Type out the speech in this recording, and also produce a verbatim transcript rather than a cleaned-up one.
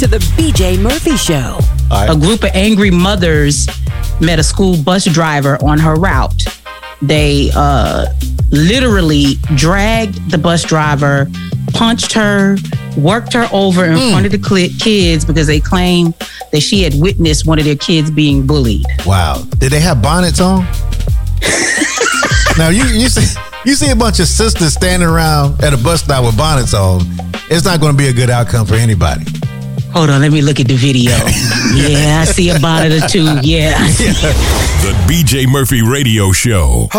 to the B J Murphy Show. Right. A group of angry mothers met a school bus driver on her route. They uh, literally dragged the bus driver, punched her, worked her over in mm. front of the cl- kids because they claimed that she had witnessed one of their kids being bullied. Wow. Did they have bonnets on? Now, you, you, see, you see a bunch of sisters standing around at a bus stop with bonnets on. It's not going to be a good outcome for anybody. Hold on, let me look at the video. Yeah, I see a bonnet or two. Yeah. The B J Murphy Radio Show.